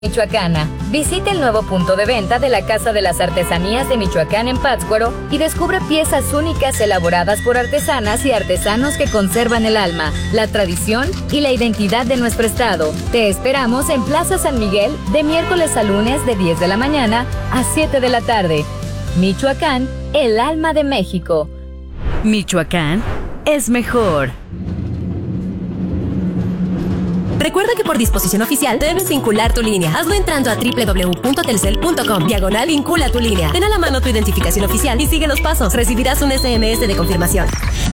Michoacana. Visita el nuevo punto de venta de la Casa de las Artesanías de Michoacán en Pátzcuaro y descubre piezas únicas elaboradas por artesanas y artesanos que conservan el alma, la tradición y la identidad de nuestro estado. Te esperamos en Plaza San Miguel de miércoles a lunes de 10 de la mañana a 7 de la tarde. Michoacán, el alma de México. Michoacán es mejor. Recuerda que por disposición oficial debes vincular tu línea. Hazlo entrando a www.telcel.com/vincula tu línea. Ten a la mano tu identificación oficial y sigue los pasos. Recibirás un SMS de confirmación.